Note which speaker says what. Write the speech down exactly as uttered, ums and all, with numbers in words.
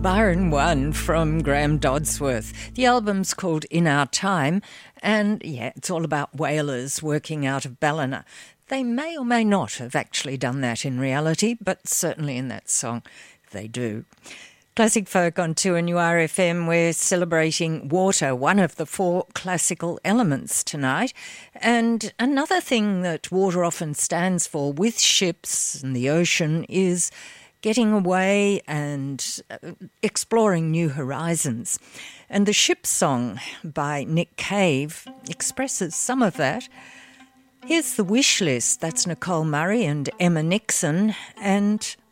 Speaker 1: Byron One from Graham Dodsworth. The album's called In Our Time, and yeah, it's all about whalers working out of Ballina. They may or may not have actually done that in reality, but certainly in that song they do. Classic Folk on two N U R F M. We're celebrating water, one of the four classical elements tonight. And another thing that water often stands for with ships and the ocean is getting away and exploring new horizons. And the Ship Song by Nick Cave expresses some of that. Here's the Wish List. That's Nicole Murray and Emma Nixon. And